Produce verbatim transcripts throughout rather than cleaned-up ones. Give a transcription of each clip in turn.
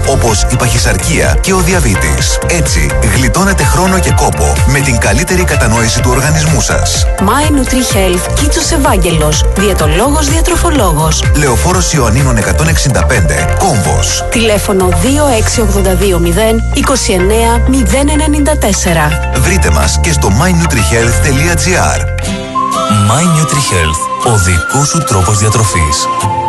όπως η παχυσαρκία και ο διαβήτης. Έτσι, γλιτώνετε χρόνο και κόπο με την καλύτερη κατανόηση του οργανισμού σας. My Nutri-Health, Κίτσος Ευάγγελος, διαιτολόγος, διατροφολόγος. Λεωφόρος Ιωαννίνων εκατόν εξήντα πέντε, Κόμβος. Τηλέφωνο δύο έξι οκτώ δύο μηδέν είκοσι εννέα μηδέν ενενήντα τέσσερα. Βρείτε μας και στο my nutri health τελεία gr. My Nutri-Health, ο δικός σου τρόπος διατροφής.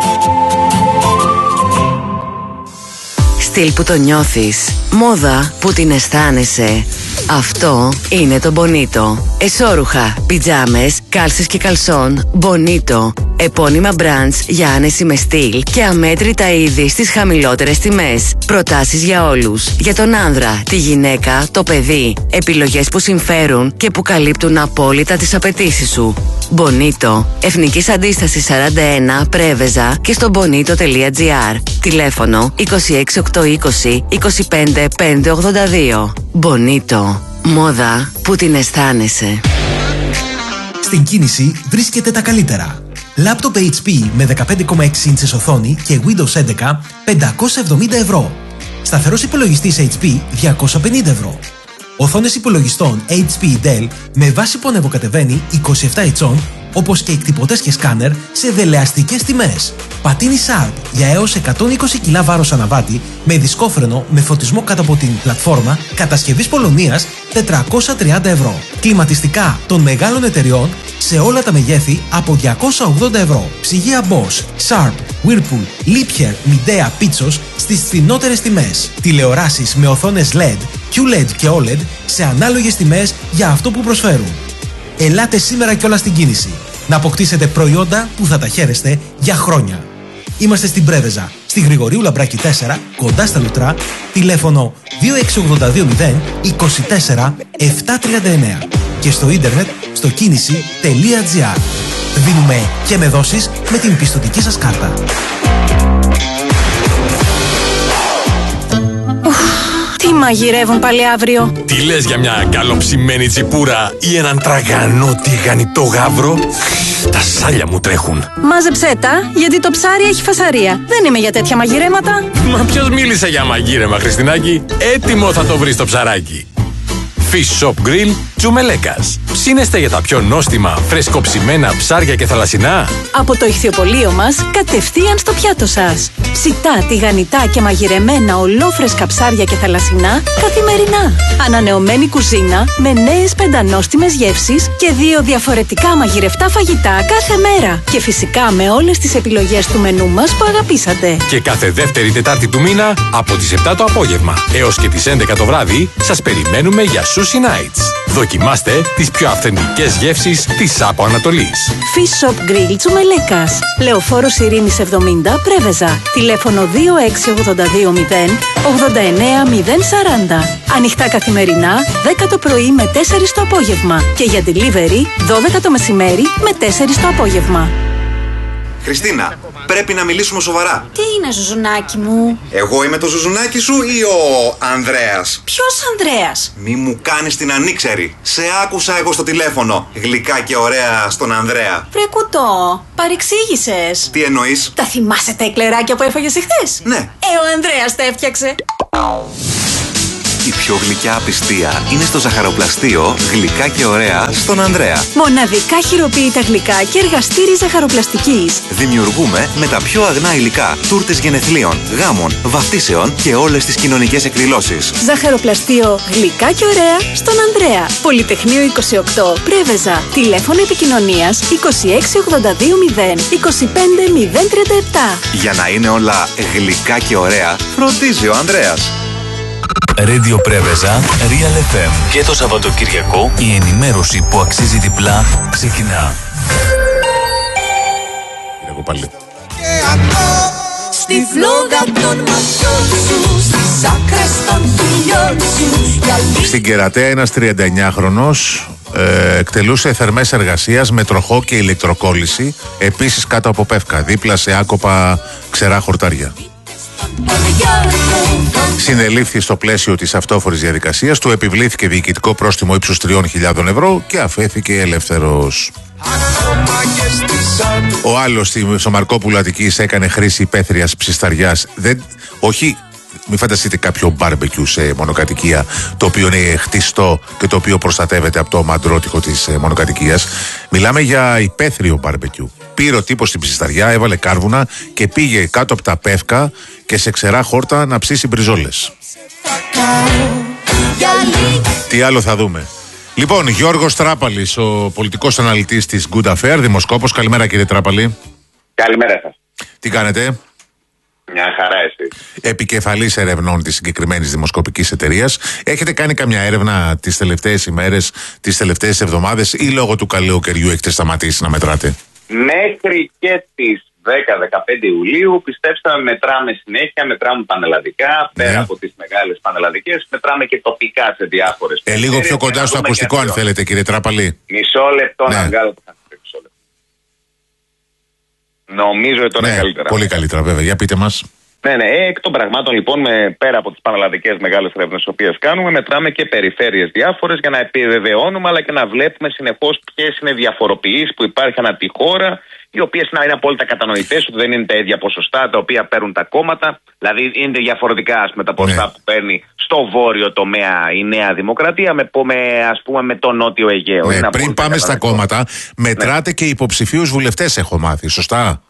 Στυλ που το νιώθεις, μόδα που την αισθάνεσαι. Αυτό είναι το Bonito. Εσώρουχα, πιτζάμες, κάλσες και καλσόν Bonito. Επώνυμα brands για άνεση με στυλ και αμέτρητα είδη στις χαμηλότερες τιμές. Προτάσεις για όλους. Για τον άνδρα, τη γυναίκα, το παιδί. Επιλογές που συμφέρουν και που καλύπτουν απόλυτα τις απαιτήσεις σου. Bonito. Εθνικής Αντίστασης σαράντα ένα, Πρέβεζα και στο bonito τελεία gr. Τηλέφωνο είκοσι έξι οκτακόσια είκοσι είκοσι πέντε πεντακόσια ογδόντα δύο. Bonito. Μόδα που την αισθάνεσαι. Στην κίνηση βρίσκεται τα καλύτερα. Λάπτοπ έιτς πι με δεκαπέντε κόμμα έξι ίντσες οθόνη και Windows έντεκα πεντακόσια εβδομήντα ευρώ. Σταθερός υπολογιστής έιτς πι διακόσια πενήντα ευρώ. Οθόνες υπολογιστών έιτς πι Dell με βάση που ανεβοκατεβαίνει είκοσι επτά ιντσών, όπως και εκτυπωτές και σκάνερ σε δελεαστικές τιμές. Πατίνι Sharp για έως εκατόν είκοσι κιλά βάρος αναβάτη με δισκόφρενο με φωτισμό κάτω από την πλατφόρμα κατασκευής Πολωνίας τετρακόσια τριάντα ευρώ. Κλιματιστικά των μεγάλων εταιριών σε όλα τα μεγέθη από διακόσια ογδόντα ευρώ. Ψυγεία Bosch, Sharp, Whirlpool, Liebherr, Midea, Pitsos στις φθηνότερες τιμές. Τηλεοράσεις με οθόνες ελ ι ντι, κιου ελ ι ντι και ο ελ ι ντι σε ανάλογες τιμές για αυτό που προσφέρουν. Ελάτε σήμερα κιόλας στην κίνηση να αποκτήσετε προϊόντα που θα τα χαίρεστε για χρόνια. Είμαστε στην Πρέβεζα, στη Γρηγορίου Λαμπράκη τέσσερα, κοντά στα Λουτρά, τηλέφωνο δύο έξι οκτώ δύο μηδέν είκοσι τέσσερα επτακόσια τριάντα εννέα και στο ίντερνετ στο κίνηση τελεία gr. Δίνουμε και με δόσεις με την πιστωτική σας κάρτα. Τι μαγειρεύουν πάλι αύριο? Τι λες για μια καλοψημένη τσιπούρα ή έναν τραγανό τηγανιτό γάβρο? Τα σάλια μου τρέχουν. Μάζεψέ τα, γιατί το ψάρι έχει φασαρία. Δεν είμαι για τέτοια μαγειρέματα. Μα ποιος μίλησε για μαγείρεμα, Χριστινάκη? Έτοιμο θα το βρεις το ψαράκι. Fish Shop Grill Τσουμελέκας. Ψήνεστε για τα πιο νόστιμα, φρεσκοψημένα ψάρια και θαλασσινά? Από το ηχθιοπωλείο μας, κατευθείαν στο πιάτο σας. Ψητά, τηγανιτά και μαγειρεμένα ολόφρεσκα ψάρια και θαλασσινά καθημερινά. Ανανεωμένη κουζίνα με νέες πεντανόστιμες γεύσεις και δύο διαφορετικά μαγειρευτά φαγητά κάθε μέρα. Και φυσικά με όλες τις επιλογές του μενού μας που αγαπήσατε. Και κάθε δεύτερη Τετάρτη του μήνα από τις επτά το απόγευμα έως και τις έντεκα το βράδυ σας περιμένουμε για Sushi Nights. Δοκιμάστε τις πιο αυθεντικές γεύσεις της Άπο Ανατολής. Fish Shop Grill Τσουμελέκας. Λεωφόρος Ειρήνης εβδομήντα, Πρέβεζα. Τηλέφωνο δύο έξι οκτώ δύο μηδέν ογδόντα εννέα μηδέν σαράντα. Ανοιχτά καθημερινά, δέκα το πρωί με τέσσερις το απόγευμα. Και για delivery, δώδεκα το μεσημέρι με τέσσερις το απόγευμα. Χριστίνα, πρέπει να μιλήσουμε σοβαρά. Τι είναι, ζουζουνάκι μου? Εγώ είμαι το ζουζουνάκι σου ή ο Ανδρέας? Ποιος Ανδρέας? Μη μου κάνεις την ανήξερη. Σε άκουσα εγώ στο τηλέφωνο. Γλυκά και ωραία στον Ανδρέα. Βρε κουτό, παρεξήγησες. Τι εννοείς? Τα θυμάσαι τα εκλεράκια που έφαγες εχθές? Ναι. Ε, ο Ανδρέας τα έφτιαξε. Η πιο γλυκιά απιστία είναι στο ζαχαροπλαστείο Γλυκά και ωραία στον Ανδρέα. Μοναδικά χειροποίητα γλυκά και εργαστήρι ζαχαροπλαστικής. Δημιουργούμε με τα πιο αγνά υλικά τούρτες γενεθλίων, γάμων, βαφτίσεων και όλες τις κοινωνικές εκδηλώσεις. Ζαχαροπλαστείο Γλυκά και ωραία στον Ανδρέα. Πολυτεχνείο είκοσι οκτώ, Πρέβεζα. Τηλέφωνο επικοινωνίας είκοσι έξι ογδόντα δύο μηδέν είκοσι πέντε μηδέν τριάντα επτά. Για να είναι όλα γλυκά και ωραία, φροντίζει ο Ανδρέας. Radio Πρέβεζα, Real εφ εμ. Και το Σαββατοκύριακο η ενημέρωση που αξίζει διπλά ξεκινά. Εγώ πάλι. Στη φλόγα των ματιών σου, στις άκρες των χιλιών σου. Στην Κερατέα ένας τριανταεννιάχρονος ε, εκτελούσε θερμές εργασίας με τροχό και ηλεκτροκόλληση, επίσης κάτω από πεύκα, δίπλα σε άκοπα ξερά χορτάρια. Συνελήφθη στο πλαίσιο της αυτόφορης διαδικασίας, του επιβλήθηκε διοικητικό πρόστιμο ύψους τριών χιλιάδων ευρώ και αφέθηκε ελεύθερος. Ο άλλος στο Μαρκόπουλο Αττικής έκανε χρήση υπαίθριας ψισταριάς. Δεν, όχι μην φανταστείτε κάποιο μπάρμπεκιου σε μονοκατοικία, το οποίο είναι χτιστό και το οποίο προστατεύεται από το μαντρότυχο της μονοκατοικίας. Μιλάμε για υπαίθριο μπάρμπεκιου. Πήρε ο τύπος στην ψισταριά, έβαλε κάρβουνα και πήγε κάτω από τα πεύκα και σε ξερά χόρτα να ψήσει μπριζόλες. Τι άλλο θα δούμε? Λοιπόν, Γιώργος Τράπαλης, ο πολιτικός αναλυτής της Good Affair, δημοσκόπος. Καλημέρα, κύριε Τράπαλη. Καλημέρα σας. Τι κάνετε? Μια χαρά, εσείς? Επικεφαλής ερευνών της συγκεκριμένης δημοσκοπικής εταιρείας. Έχετε κάνει καμιά έρευνα τις τελευταίες ημέρες, τις τελευταίες εβδομάδες, ή λόγω του καλού καιριού έχετε σταματήσει να μετράτε? Μέχρι και τις δέκα με δεκαπέντε Ιουλίου, πιστέψτε με, μετράμε συνέχεια, μετράμε πανελλαδικά, ναι. Πέρα από τις μεγάλες πανελλαδικές, μετράμε και τοπικά σε διάφορες. Ε, λίγο πιο κοντά στο ακουστικό, αν θέλετε, κύριε Τράπαλη. Μισό λεπτό ναι. να βγάλω το μισό λεπτό. Νομίζω ότι τώρα ναι, είναι καλύτερα. Πολύ καλύτερα, βέβαια. Για πείτε μας. Ναι, ναι. Εκ των πραγμάτων, λοιπόν, με, πέρα από τις πανελλαδικές μεγάλες έρευνες τις οποίες κάνουμε, μετράμε και περιφέρειες διάφορες για να επιβεβαιώνουμε αλλά και να βλέπουμε συνεχώς ποιες είναι διαφοροποιήσεις που υπάρχουν ανά τη χώρα, οι οποίες να είναι απόλυτα κατανοητές, ότι δεν είναι τα ίδια ποσοστά τα οποία παίρνουν τα κόμματα. Δηλαδή, είναι διαφορετικά, ας πούμε, τα ποσοστά ναι. που παίρνει στο βόρειο τομέα η Νέα Δημοκρατία με, με, ας πούμε, με το Νότιο Αιγαίο. Ναι, πριν πάμε στα κόμματα, μετράτε ναι. και υποψηφίους βουλευτές, έχω μάθει, σωστά?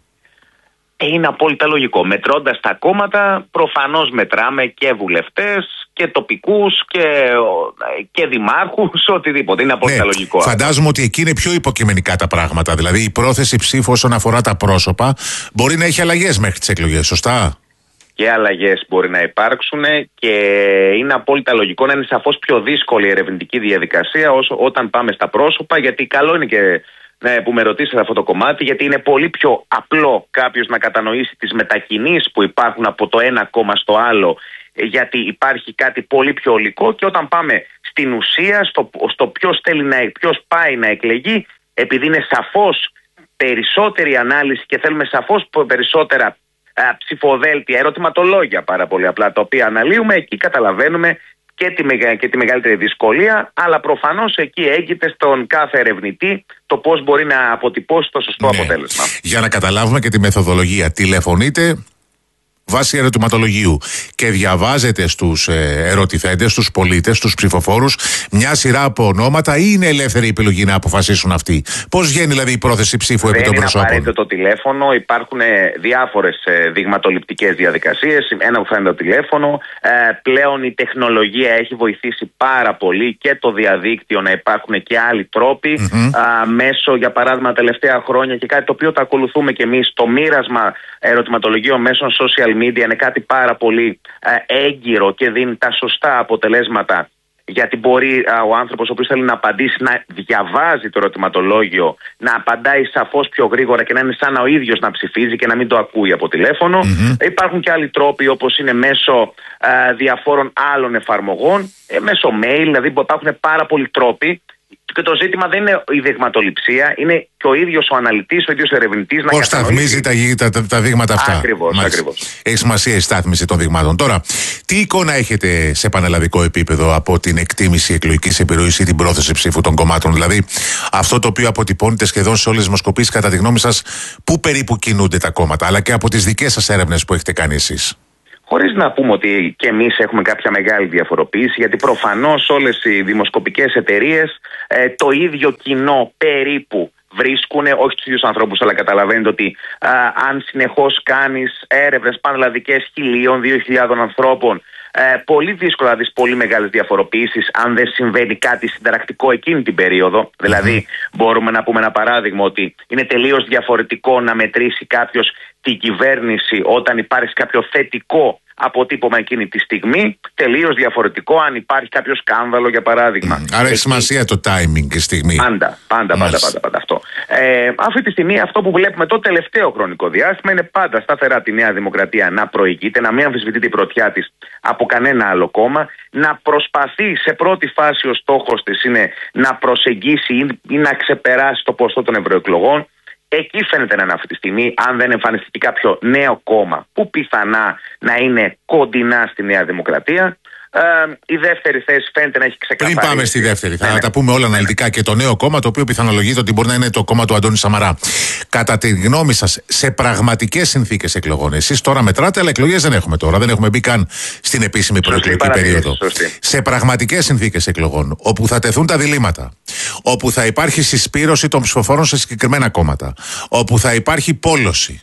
Είναι απόλυτα λογικό. Μετρώντας τα κόμματα, προφανώς μετράμε και βουλευτές και τοπικούς και, και δημάρχους, οτιδήποτε. Είναι απόλυτα ναι, λογικό. Φαντάζομαι ότι εκεί είναι πιο υποκειμενικά τα πράγματα. Δηλαδή η πρόθεση ψήφου όσον αφορά τα πρόσωπα μπορεί να έχει αλλαγές μέχρι τις εκλογές, σωστά? Και αλλαγές μπορεί να υπάρξουν και είναι απόλυτα λογικό να είναι σαφώς πιο δύσκολη η ερευνητική διαδικασία όσο, όταν πάμε στα πρόσωπα, γιατί καλό είναι και ναι, που με ρωτήσατε αυτό το κομμάτι, γιατί είναι πολύ πιο απλό κάποιος να κατανοήσει τις μετακινήσεις που υπάρχουν από το ένα κόμμα στο άλλο, γιατί υπάρχει κάτι πολύ πιο ολικό, και όταν πάμε στην ουσία, στο, στο ποιος, θέλει να, ποιος πάει να εκλεγεί, επειδή είναι σαφώς περισσότερη ανάλυση και θέλουμε σαφώς περισσότερα α, ψηφοδέλτια, ερωτηματολόγια πάρα πολύ απλά, τα οποία αναλύουμε, εκεί καταλαβαίνουμε και τη, και τη μεγαλύτερη δυσκολία, αλλά προφανώς εκεί έγκυται στον κάθε ερευνητή το πώς μπορεί να αποτυπώσει το σωστό ναι. αποτέλεσμα. Για να καταλάβουμε και τη μεθοδολογία, τηλεφωνείτε βάσει ερωτηματολογίου και διαβάζετε στους ε, ερωτηθέντες, στους πολίτες, στους ψηφοφόρους μια σειρά από ονόματα, ή είναι ελεύθερη επιλογή να αποφασίσουν αυτοί? Πώς βγαίνει δηλαδή η πρόθεση ψήφου επί των προσώπων? Δεν είναι απαραίτητο το τηλέφωνο, υπάρχουν διάφορες ε, δειγματοληπτικές διαδικασίες. Ένα που θα είναι το τηλέφωνο. Ε, πλέον η τεχνολογία έχει βοηθήσει πάρα πολύ, και το διαδίκτυο, να υπάρχουν και άλλοι τρόποι. Mm-hmm. Α, μέσω, για παράδειγμα, τα τελευταία χρόνια, και κάτι το οποίο το ακολουθούμε και εμείς, το μοίρασμα ερωτηματολογίων μέσω social media είναι κάτι πάρα πολύ ε, έγκυρο και δίνει τα σωστά αποτελέσματα, γιατί μπορεί α, ο άνθρωπος ο οποίος θέλει να απαντήσει να διαβάζει το ερωτηματολόγιο, να απαντάει σαφώς πιο γρήγορα και να είναι σαν ο ίδιος να ψηφίζει και να μην το ακούει από τηλέφωνο. Mm-hmm. Υπάρχουν και άλλοι τρόποι, όπως είναι μέσω α, διαφόρων άλλων εφαρμογών, ε, μέσω mail, δηλαδή υπάρχουν πάρα πολλοί τρόποι. Και το ζήτημα δεν είναι η δειγματοληψία, είναι και ο ίδιος ο αναλυτής, ο ίδιος ο ερευνητής να πώς σταθμίζει τα, τα, τα, τα δείγματα αυτά. Ακριβώς, ακριβώς. Έχει σημασία η στάθμιση των δειγμάτων. Τώρα, τι εικόνα έχετε σε πανελλαδικό επίπεδο από την εκτίμηση εκλογικής επιρροής ή την πρόθεση ψήφου των κομμάτων? Δηλαδή, αυτό το οποίο αποτυπώνεται σχεδόν σε όλες τις δημοσκοπήσεις, κατά τη γνώμη σας, πού περίπου κινούνται τα κόμματα, αλλά και από τις δικές σας έρευνες που έχετε κάνει εσείς? Χωρίς να πούμε ότι και εμείς έχουμε κάποια μεγάλη διαφοροποίηση, γιατί προφανώς όλες οι δημοσκοπικές εταιρείες ε, το ίδιο κοινό περίπου βρίσκουν, όχι τους ίδιους ανθρώπους, αλλά καταλαβαίνετε ότι α, αν συνεχώς κάνεις έρευνες πανελλαδικές χιλίων, δύο χιλιάδων ανθρώπων, ε, πολύ δύσκολα να δεις πολύ μεγάλες διαφοροποιήσεις αν δεν συμβαίνει κάτι συνταρακτικό εκείνη την περίοδο. Mm-hmm. Δηλαδή, μπορούμε να πούμε ένα παράδειγμα, ότι είναι τελείως διαφορετικό να μετρήσει κάποιος την κυβέρνηση όταν υπάρχει κάποιο θετικό αποτύπωμα εκείνη τη στιγμή, τελείως διαφορετικό αν υπάρχει κάποιο σκάνδαλο, για παράδειγμα. Mm, άρα έχει σημασία το timing και στιγμή. Πάντα, πάντα, πάντα, πάντα, πάντα αυτό. Ε, αυτή τη στιγμή αυτό που βλέπουμε το τελευταίο χρονικό διάστημα είναι πάντα σταθερά τη Νέα Δημοκρατία να προηγείται, να μην αμφισβητεί την πρωτιά της από κανένα άλλο κόμμα, να προσπαθεί σε πρώτη φάση, ο στόχος της είναι να προσεγγίσει ή, ή να ξεπεράσει το ποσοστό των ευρωεκλογών. Εκεί φαίνεται να είναι αυτή τη στιγμή, αν δεν εμφανιστεί κάποιο νέο κόμμα που πιθανά να είναι κοντινά στη Νέα Δημοκρατία, Ε, η δεύτερη θέση φαίνεται να έχει ξεκαθαρίσει. Πριν πάμε στη δεύτερη, θα ναι, τα πούμε όλα αναλυτικά. Και το νέο κόμμα, το οποίο πιθανολογείται ότι μπορεί να είναι το κόμμα του Αντώνη Σαμαρά. Κατά τη γνώμη σας, σε πραγματικές συνθήκες εκλογών, εσείς τώρα μετράτε, αλλά εκλογές δεν έχουμε τώρα. Δεν έχουμε μπει καν στην επίσημη προεκλογική περίοδο. Σωστή. Σε πραγματικές συνθήκες εκλογών, όπου θα τεθούν τα διλήμματα, όπου θα υπάρχει συσπήρωση των ψηφοφόρων σε συγκεκριμένα κόμματα, όπου θα υπάρχει πόλωση.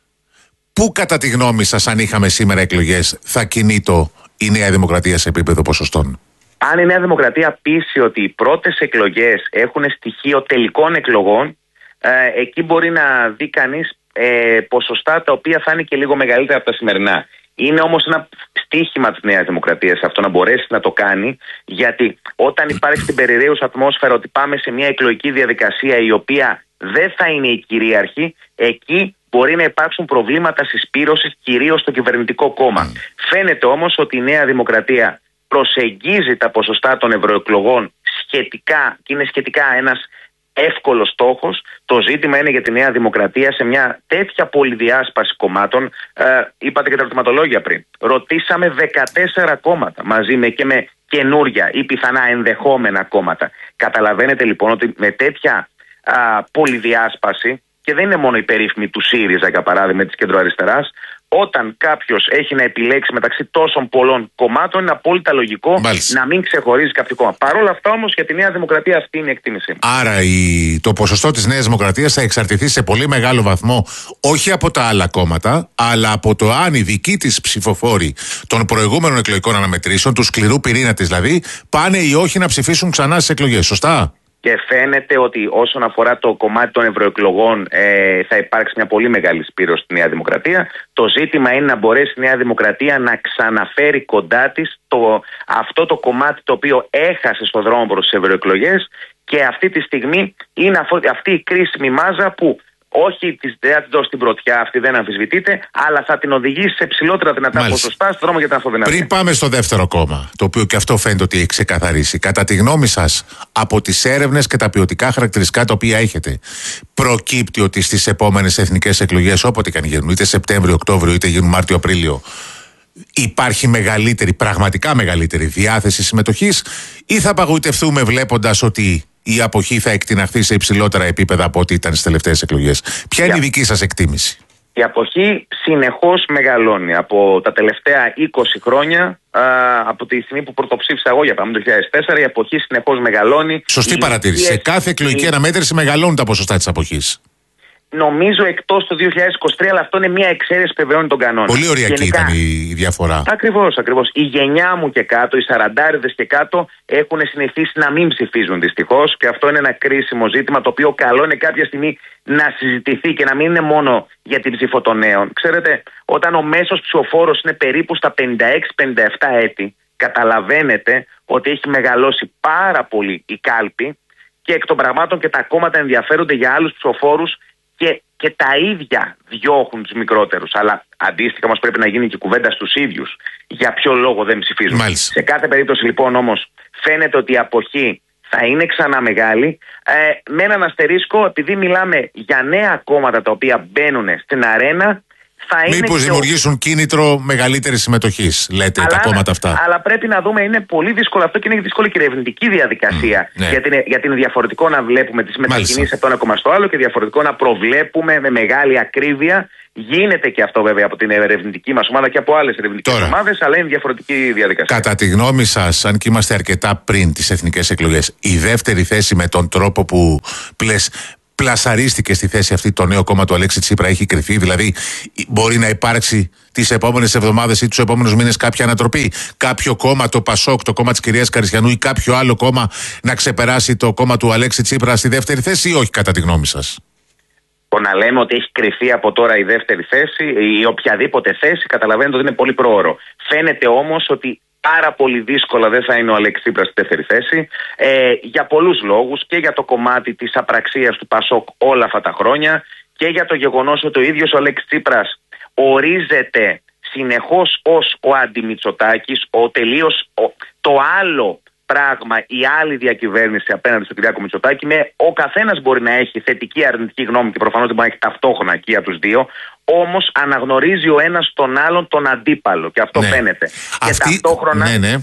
Πού κατά τη γνώμη σας, αν είχαμε σήμερα εκλογές, θα κινείτο η Νέα Δημοκρατία σε επίπεδο ποσοστών? Αν η Νέα Δημοκρατία πείσει ότι οι πρώτες εκλογές έχουν στοιχείο τελικών εκλογών, ε, εκεί μπορεί να δει κανείς ε, ποσοστά τα οποία θα είναι και λίγο μεγαλύτερα από τα σημερινά. Είναι όμως ένα στίχημα της Νέας Δημοκρατίας αυτό να μπορέσει να το κάνει, γιατί όταν υπάρχει την περιραίουσα ατμόσφαιρα ότι πάμε σε μια εκλογική διαδικασία η οποία δεν θα είναι η κυρίαρχη, εκεί μπορεί να υπάρξουν προβλήματα συσπήρωσης κυρίως στο κυβερνητικό κόμμα. Mm. Φαίνεται όμως ότι η Νέα Δημοκρατία προσεγγίζει τα ποσοστά των ευρωεκλογών σχετικά, και είναι σχετικά ένας εύκολος στόχος. Το ζήτημα είναι για τη Νέα Δημοκρατία σε μια τέτοια πολυδιάσπαση κομμάτων. Ε, είπατε και τα ερωτηματολόγια πριν. Ρωτήσαμε δεκατέσσερα κόμματα μαζί με και με καινούρια ή πιθανά ενδεχόμενα κόμματα. Καταλαβαίνετε λοιπόν ότι με τέτοια α, πολυδιάσπαση, και δεν είναι μόνο η περίφημη του ΣΥΡΙΖΑ για παράδειγμα της κεντροαριστεράς, όταν κάποιος έχει να επιλέξει μεταξύ τόσων πολλών κομμάτων, είναι απόλυτα λογικό Μάλιστα. να μην ξεχωρίζει κάποιο κόμμα. Παρ' όλα αυτά όμως για τη Νέα Δημοκρατία αυτή είναι η εκτίμησή μου. Άρα η, το ποσοστό της Νέας Δημοκρατίας θα εξαρτηθεί σε πολύ μεγάλο βαθμό όχι από τα άλλα κόμματα, αλλά από το αν οι δικοί της ψηφοφόροι των προηγούμενων εκλογικών αναμετρήσεων, του σκληρού πυρήνα της δηλαδή, πάνε ή όχι να ψηφίσουν ξανά στις εκλογές. Σωστά? Και φαίνεται ότι όσον αφορά το κομμάτι των ευρωεκλογών ε, θα υπάρξει μια πολύ μεγάλη σπήρωση στη Νέα Δημοκρατία. Το ζήτημα είναι να μπορέσει η Νέα Δημοκρατία να ξαναφέρει κοντά της το, αυτό το κομμάτι το οποίο έχασε στο δρόμο προς τις ευρωεκλογές, και αυτή τη στιγμή είναι αυτό, αυτή η κρίσιμη μάζα που όχι δεν θα την δώσει την πρωτιά, αυτή δεν αμφισβητείται, αλλά θα την οδηγήσει σε ψηλότερα δυνατά Μάλιστα. ποσοστά στον δρόμο για την αυτοδυναμία. Πριν πάμε στο δεύτερο κόμμα, το οποίο και αυτό φαίνεται ότι έχει ξεκαθαρίσει, κατά τη γνώμη σας, από τις έρευνες και τα ποιοτικά χαρακτηριστικά τα οποία έχετε, προκύπτει ότι στις επόμενες εθνικές εκλογές, όποτε και αν γίνουν, είτε Σεπτέμβριο, Οκτώβριο, είτε γίνουν Μάρτιο, Απρίλιο, υπάρχει μεγαλύτερη, πραγματικά μεγαλύτερη διάθεση συμμετοχής, ή θα απαγοητευτούμε βλέποντας ότι η αποχή θα εκτιναχθεί σε υψηλότερα επίπεδα από ό,τι ήταν στις τελευταίες εκλογές? Ποια είναι η δική σας εκτίμηση? Η αποχή συνεχώς μεγαλώνει. Από τα τελευταία είκοσι χρόνια, α, από τη στιγμή που πρωτοψήφισα εγώ για πάμε το δύο χιλιάδες τέσσερα, η αποχή συνεχώς μεγαλώνει. Σωστή παρατήρηση. Σε κάθε εκλογική αναμέτρηση μεγαλώνουν τα ποσοστά της αποχής. Νομίζω εκτός το δύο χιλιάδες είκοσι τρία, αλλά αυτό είναι μια εξαίρεση που επιβεβαιώνει τον κανόνα. Πολύ ωριακή Γενικά, ήταν η διαφορά. Ακριβώς, ακριβώς. Η γενιά μου και κάτω, οι σαραντάριδες και κάτω, έχουν συνηθίσει να μην ψηφίζουν δυστυχώς, και αυτό είναι ένα κρίσιμο ζήτημα το οποίο καλό είναι κάποια στιγμή να συζητηθεί και να μην είναι μόνο για την ψήφο των νέων. Ξέρετε, όταν ο μέσος ψηφοφόρος είναι περίπου στα πενήντα έξι πενήντα επτά έτη, καταλαβαίνετε ότι έχει μεγαλώσει πάρα πολύ η κάλπη, και εκ των πραγμάτων και τα κόμματα ενδιαφέρονται για άλλους ψηφοφόρους. Και, και τα ίδια διώχνουν τους μικρότερους. Αλλά αντίστοιχα όμως πρέπει να γίνει και κουβέντα στους ίδιους για ποιο λόγο δεν ψηφίζουν. Μάλιστα. Σε κάθε περίπτωση λοιπόν όμως φαίνεται ότι η αποχή θα είναι ξανά μεγάλη, ε, με έναν αστερίσκο, επειδή μιλάμε για νέα κόμματα τα οποία μπαίνουν στην αρένα. Μήπως δημιουργήσουν ο... κίνητρο μεγαλύτερης συμμετοχής, λέτε, αλλά, τα κόμματα αυτά. Αλλά πρέπει να δούμε, είναι πολύ δύσκολο αυτό και είναι δύσκολη και η ερευνητική διαδικασία. Mm, ναι. γιατί, είναι, γιατί είναι διαφορετικό να βλέπουμε τις μετακινήσεις από το ένα κόμμα στο άλλο και διαφορετικό να προβλέπουμε με μεγάλη ακρίβεια. Γίνεται και αυτό βέβαια από την ερευνητική μας ομάδα και από άλλες ερευνητικές ομάδες, αλλά είναι διαφορετική διαδικασία. Κατά τη γνώμη σας, αν και είμαστε αρκετά πριν τις εθνικές εκλογές, η δεύτερη θέση με τον τρόπο που πλες. πλασαρίστηκε στη θέση αυτή το νέο κόμμα του Αλέξη Τσίπρα έχει κρυφεί? Δηλαδή, μπορεί να υπάρξει τις επόμενες εβδομάδες ή τους επόμενους μήνες κάποια ανατροπή? Κάποιο κόμμα, το Πασόκ, το κόμμα της κυρίας Καριστιανού, ή κάποιο άλλο κόμμα να ξεπεράσει το κόμμα του Αλέξη Τσίπρα στη δεύτερη θέση, ή όχι, κατά τη γνώμη σας? Το να λέμε ότι έχει κρυφεί από τώρα η δεύτερη θέση ή οποιαδήποτε θέση, καταλαβαίνετε ότι είναι πολύ πρόωρο. Φαίνεται όμως ότι πάρα πολύ δύσκολα δεν θα είναι ο Αλέξης Τσίπρας στη δεύτερη θέση, ε, για πολλούς λόγους, και για το κομμάτι της απραξίας του Πασόκ όλα αυτά τα χρόνια, και για το γεγονός ότι ο ίδιος ο Αλέξης Τσίπρας ορίζεται συνεχώς ως ο αντιμητσοτάκης, ο τελείως ο, το άλλο πράγμα, η άλλη διακυβέρνηση απέναντι στον Κυριάκο Μητσοτάκη. Με, ο καθένας μπορεί να έχει θετική, αρνητική γνώμη και προφανώς δεν μπορεί να έχει ταυτόχρονα και για τους δύο. Όμως αναγνωρίζει ο ένας τον άλλον τον αντίπαλο, και αυτό ναι. φαίνεται. Αυτή... Και ταυτόχρονα. Ναι, ναι.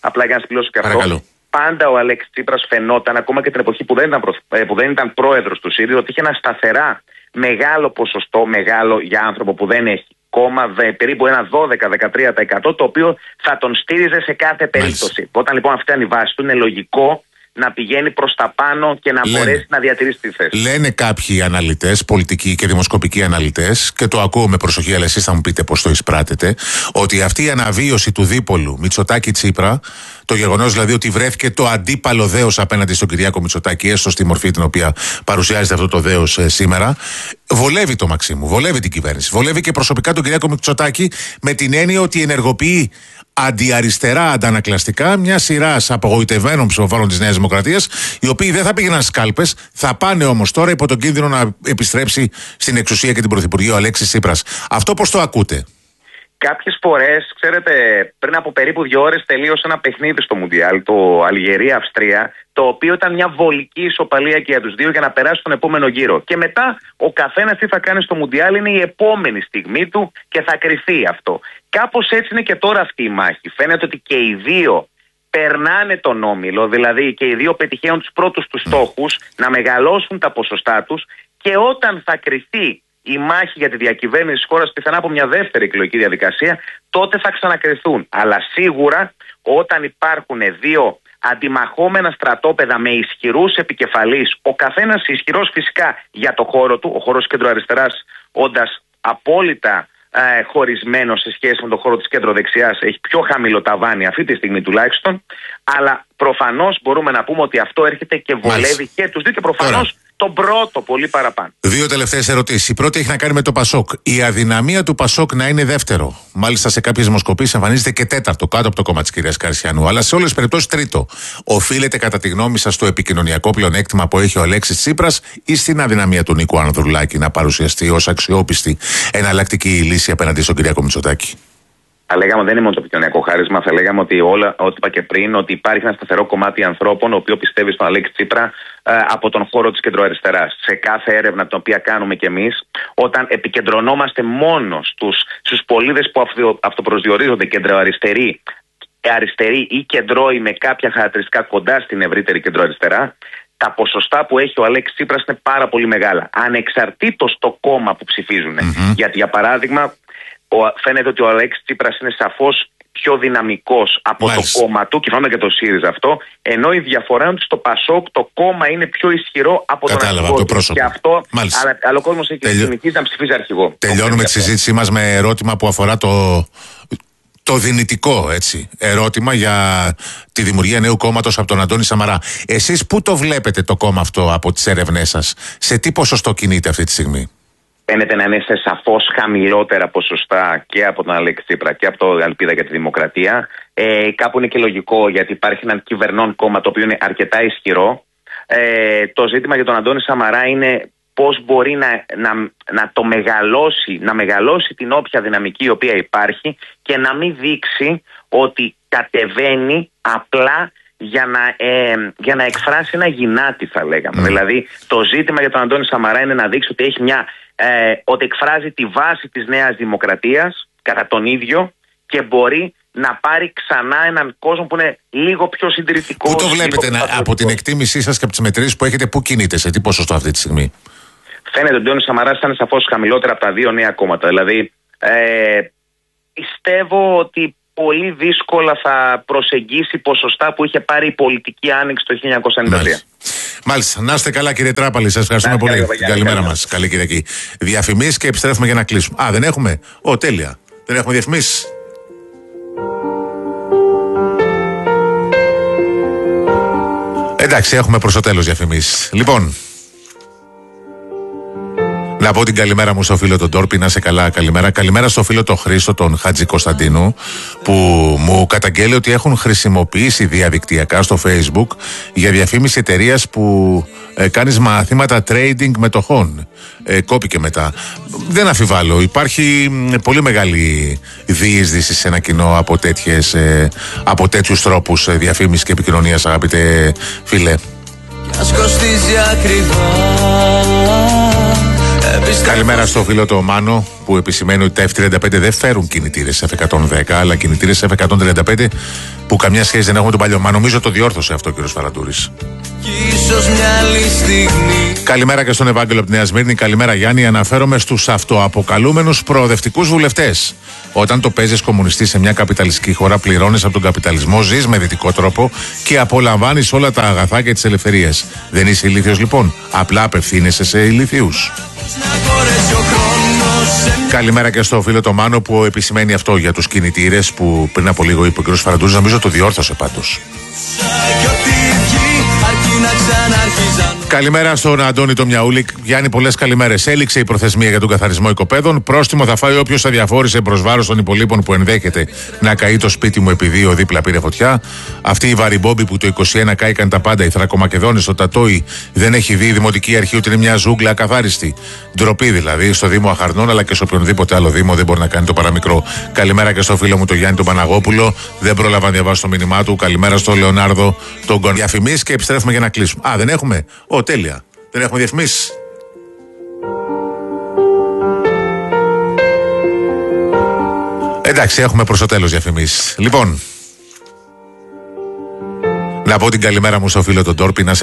απλά για να συμπληρώσω και αυτό. Παρακαλώ. Πάντα ο Αλέξης Τσίπρας φαινόταν, ακόμα και την εποχή που δεν ήταν, προ... που δεν ήταν πρόεδρος του ΣΥΡΙΖΑ, ότι είχε ένα σταθερά μεγάλο ποσοστό, μεγάλο για άνθρωπο που δεν έχει κόμμα, δε, περίπου ένα δώδεκα με δεκατρία τοις εκατό, το οποίο θα τον στήριζε σε κάθε περίπτωση. Μάλιστα. Όταν λοιπόν αυτή ήταν η βάση του, είναι λογικό να πηγαίνει προς τα πάνω και να λένε, μπορέσει να διατηρήσει τη θέση. Λένε κάποιοι αναλυτές, πολιτικοί και δημοσκοπικοί αναλυτές, και το ακούω με προσοχή, αλλά εσείς θα μου πείτε πώς το εισπράτετε, ότι αυτή η αναβίωση του δίπολου Μητσοτάκη-Τσίπρα, το γεγονός δηλαδή ότι βρέθηκε το αντίπαλο δέος απέναντι στον Κυριάκο Μητσοτάκη, έστω στη μορφή την οποία παρουσιάζεται αυτό το δέος ε, σήμερα, βολεύει το Μαξίμου, βολεύει την κυβέρνηση, βολεύει και προσωπικά τον Κυριάκο Μητσοτάκη, με την έννοια ότι ενεργοποιεί αντιαριστερά αντανακλαστικά μια σειρά απογοητευμένων ψηφοφόρων της Νέας Δημοκρατίας, οι οποίοι δεν θα πήγαιναν σκάλπες, θα πάνε όμως τώρα υπό τον κίνδυνο να επιστρέψει στην εξουσία και την Πρωθυπουργία ο Αλέξης Τσίπρας. Αυτό πώς το ακούτε? Κάποιες φορές, ξέρετε, πριν από περίπου δύο ώρες τελείωσε ένα παιχνίδι στο Μουντιάλ, το Αλγερία-Αυστρία, το οποίο ήταν μια βολική ισοπαλία και για τους δύο για να περάσει στον επόμενο γύρο. Και μετά ο καθένας τι θα κάνει στο Μουντιάλ είναι η επόμενη στιγμή του και θα κρυφτεί αυτό. Κάπως έτσι είναι και τώρα αυτή η μάχη. Φαίνεται ότι και οι δύο περνάνε τον όμιλο, δηλαδή και οι δύο πετυχαίνουν τους πρώτους τους στόχους, να μεγαλώσουν τα ποσοστά τους, και όταν θα κρυφτεί η μάχη για τη διακυβέρνηση της χώρας, πιθανά από μια δεύτερη εκλογική διαδικασία, τότε θα ξανακριθούν. Αλλά σίγουρα όταν υπάρχουν δύο αντιμαχόμενα στρατόπεδα με ισχυρούς επικεφαλείς, ο καθένας ισχυρός φυσικά για το χώρο του, ο χώρος κέντρο-αριστεράς όντας απόλυτα ε, χωρισμένο σε σχέση με τον χώρο της κέντρο-δεξιάς, έχει πιο χαμηλό ταβάνι αυτή τη στιγμή τουλάχιστον, αλλά προφανώς μπορούμε να πούμε ότι αυτό έρχεται και βολεύει Μάλιστα. και τους δύο και προφανώς τον πρώτο πολύ παραπάνω. Δύο τελευταίες ερωτήσεις. Η πρώτη έχει να κάνει με το Πασόκ. Η αδυναμία του Πασόκ να είναι δεύτερο, μάλιστα σε κάποιες δημοσκοπήσεις εμφανίζεται και τέταρτο, κάτω από το κόμμα της κυρίας Καρσιανού, αλλά σε όλες τις περιπτώσεις τρίτο. Οφείλεται κατά τη γνώμη σας στο επικοινωνιακό πλεονέκτημα που έχει ο Αλέξης Τσίπρας ή στην αδυναμία του Νίκου Ανδρουλάκη να παρουσιαστεί ως αξιόπιστη εναλλακτική λύση απέναντι στον Κυριάκο Μητσοτάκη? Θα λέγαμε δεν είναι μόνο το επικοινωνιακό χάρισμα, θα λέγαμε ότι όλα, ό,τι είπα και πριν, ότι υπάρχει ένα σταθερό κομμάτι ανθρώπων, ο οποίο πιστεύει στον Αλέξη Τσίπρα ε, από τον χώρο της κεντροαριστεράς. Σε κάθε έρευνα την οποία κάνουμε κι εμείς, όταν επικεντρωνόμαστε μόνο στους, στους πολίτες που αυτο, αυτοπροσδιορίζονται κεντροαριστεροί, αριστεροί ή κεντρώοι με κάποια χαρακτηριστικά κοντά στην ευρύτερη κεντροαριστερά, τα ποσοστά που έχει ο Αλέξης Τσίπρας είναι πάρα πολύ μεγάλα. Ανεξαρτήτως το κόμμα που ψηφίζουν. Mm-hmm. Γιατί για παράδειγμα, φαίνεται ότι ο Αλέξης Τσίπρας είναι σαφώς πιο δυναμικός από Μάλιστα. το κόμμα του, και φαίνεται και το ΣΥΡΙΖΑ αυτό, ενώ η διαφορά είναι ότι στο Πασόκ το κόμμα είναι πιο ισχυρό από τον αρχηγό του. Το και αυτό, αλλά, αλλά ο κόσμος έχει Τελειώ... συνηθίσει να ψηφίζει αρχηγό. Τελειώνουμε τη συζήτησή μας με ερώτημα που αφορά το, το δυνητικό έτσι, ερώτημα για τη δημιουργία νέου κόμματος από τον Αντώνη Σαμαρά. Εσείς πού το βλέπετε το κόμμα αυτό από τις έρευνές σας? Σε τι ποσοστό κινείται αυτή τη στιγμή? Φαίνεται να είναι σε σαφώς χαμηλότερα ποσοστά και από τον Αλέξη Τσίπρα και από το Ελπίδα για τη Δημοκρατία. Ε, κάπου είναι και λογικό, γιατί υπάρχει ένα κυβερνών κόμμα το οποίο είναι αρκετά ισχυρό. Ε, το ζήτημα για τον Αντώνη Σαμαρά είναι πώς μπορεί να, να, να το μεγαλώσει, να μεγαλώσει την όποια δυναμική η οποία υπάρχει και να μην δείξει ότι κατεβαίνει απλά για να, ε, για να εκφράσει ένα γυνάτι, θα λέγαμε. Mm. Δηλαδή το ζήτημα για τον Αντώνη Σαμαρά είναι να δείξει ότι έχει μια Ε, ότι εκφράζει τη βάση της Νέας Δημοκρατίας κατά τον ίδιο και μπορεί να πάρει ξανά έναν κόσμο που είναι λίγο πιο συντηρητικός. Πού το βλέπετε να, από την εκτίμησή σας και από τις μετρήσεις που έχετε, πού κινείται, σε τι ποσοστό αυτή τη στιγμή? Φαίνεται ότι ο Αντώνης Σαμαράς ήταν σαφώς χαμηλότερα από τα δύο νέα κόμματα. Δηλαδή ε, πιστεύω ότι πολύ δύσκολα θα προσεγγίσει ποσοστά που είχε πάρει η πολιτική άνοιξη το χίλια εννιακόσια ενενήντα τρία. Μάλιστα. Να είστε καλά, κύριε Τράπαλη. Σας ευχαριστούμε πολύ. Καλή, καλή, καλημέρα μας. Καλή Κυριακή. Διαφημίσεις και επιστρέφουμε για να κλείσουμε. Α, δεν έχουμε. Ω, τέλεια. Δεν έχουμε διαφημίσεις. Εντάξει, έχουμε προς το τέλος διαφημίσεις. Λοιπόν, να πω την καλημέρα μου στο φίλο τον Τόρπι, να είσαι καλά, καλημέρα. Καλημέρα στο φίλο τον Χρήστο, τον Χατζη Κωνσταντίνου, που μου καταγγέλει ότι έχουν χρησιμοποιήσει διαδικτυακά στο Facebook για διαφήμιση εταιρείας που ε, κάνεις μαθήματα trading μετοχών. Ε, κόπηκε μετά. Δεν αμφιβάλλω, υπάρχει πολύ μεγάλη διείσδυση σε ένα κοινό από, τέτοιες, ε, από τέτοιους τρόπους ε, διαφήμισης και επικοινωνίας, αγαπητέ φίλε. Καλημέρα στο φίλο το Μάνο, που επισημαίνει ότι τα εφ τριάντα πέντε δεν φέρουν κινητήρες εφ εκατόν δέκα, αλλά κινητήρες εφ εκατόν τριάντα πέντε που καμιά σχέση δεν έχουμε τον παλιό. Μα νομίζω το διόρθωσε αυτό ο κύριος Φαραντούρης. Καλημέρα και στον Ευάγγελο από τη Νέα Σμύρνη. Καλημέρα Γιάννη. Αναφέρομαι στους αυτοαποκαλούμενους προοδευτικούς βουλευτές. Όταν το παίζεις κομμουνιστή σε μια καπιταλιστική χώρα, πληρώνεις από τον καπιταλισμό, ζεις με δυτικό τρόπο και απολαμβάνεις όλα τα αγαθά και τις ελευθερίες. Δεν είσαι ηλίθιος λοιπόν. Απλά απευθύνεσαι σε ηλίθιους. Καλημέρα και στο φίλο το Μάνο που επισημαίνει αυτό για τους κινητήρες που πριν από λίγο είπε ο κ. Φαραντούρης. Νομίζω το διόρθωσε πάντως. Καλημέρα στον Αντώνη το Μιαούλη. Γιάννη, πολλές καλημέρες. Έληξε η προθεσμία για τον καθαρισμό οικοπαίδων. Πρόστιμο θα φάει όποιος αδιαφόρησε προς βάρος των υπολείπων που ενδέχεται να καεί το σπίτι μου επειδή ο δίπλα πήρε φωτιά. Αυτοί οι βαριμπόμποι που το είκοσι ένα κάηκαν τα πάντα, οι Θρακομακεδόνες, ο Τατόι δεν έχει δει η Δημοτική Αρχή ότι είναι μια ζούγκλα ακαθάριστη. Ντροπή δηλαδή στο Δήμο Αχαρνών αλλά και σε οποιονδήποτε άλλο Δήμο δεν μπορεί να κάνει το παραμικρό. Καλημέρα και στο φίλο μου το Γιάννη τον Παναγόπουλο. Δεν πρόλαβα να διαβάσω το μήνυμά του. Καλημέρα στο Λεωνάρδο τον Γκον. Διαφημίσεις και επιστρέφουμε για να κλείσουμε. Α, δεν έχουμε. Ω, τέλεια. Δεν έχουμε διαφημίσεις. Εντάξει, έχουμε προς το τέλος διαφημίσεις. Λοιπόν, να πω την καλημέρα μου στο φίλο τον Τόρπι. Να σε